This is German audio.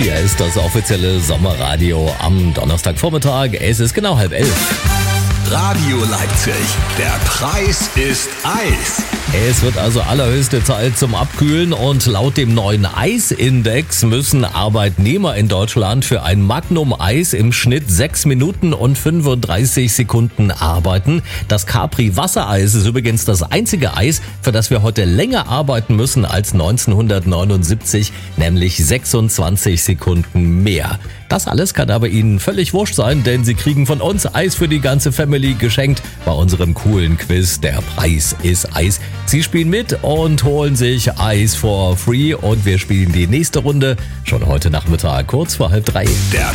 Hier ist das offizielle Sommerradio am Donnerstagvormittag. Es ist genau 10:30. Radio Leipzig, der Preis ist Eis. Es wird also allerhöchste Zeit zum Abkühlen und laut dem neuen Eisindex müssen Arbeitnehmer in Deutschland für ein Magnum-Eis im Schnitt 6 Minuten und 35 Sekunden arbeiten. Das Capri-Wassereis ist übrigens das einzige Eis, für das wir heute länger arbeiten müssen als 1979, nämlich 26 Sekunden mehr. Das alles kann aber Ihnen völlig wurscht sein, denn Sie kriegen von uns Eis für die ganze Family geschenkt bei unserem coolen Quiz. Der Preis ist Eis. Sie spielen mit und holen sich Eis for free und wir spielen die nächste Runde schon heute Nachmittag kurz vor 2:30. Der